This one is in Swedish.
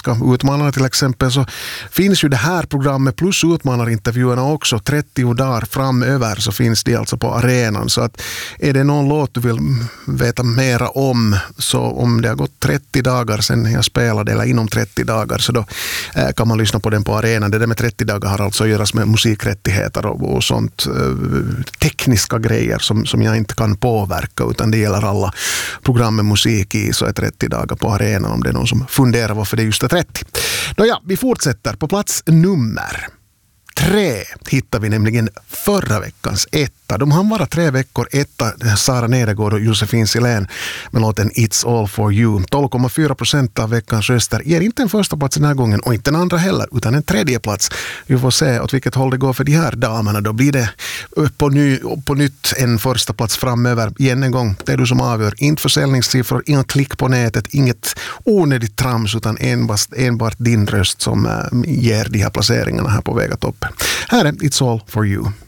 svenska utmanarna till exempel, så finns ju det här programmet plus utmanarintervjuerna också 30 dagar framöver, så finns det alltså på arenan. Så att är det någon låt du vill veta mera om, så om det har gått 30 dagar sedan jag spelade eller inom 30 dagar, så då kan man lyssna på den på arenan. Det där med 30 dagar har alltså att göra med musikrättigheter och sånt, tekniska grejer som jag inte kan påverka, utan det gäller alla program med musik i, så är 30 dagar på arenan om det är någon som funderar varför det är just 30. Nåja, vi fortsätter. På plats nummer 3 hittar vi nämligen förra veckans etta. De hann vara 3 veckor etta, Sara Nedergård och Josefin Silén med låten It's All For You. 12,4% av veckans röster ger inte en första plats den här gången och inte en andra heller, utan en tredje plats. Vi får se åt vilket håll det går för de här damerna. Då blir det på nytt en första plats framöver. Igen en gång, det är du som avgör. Inte försäljningssiffror, inga klick på nätet, inget onödigt trams, utan enbart din röst som ger de här placeringarna här på väg att upp. Här är It's All For You.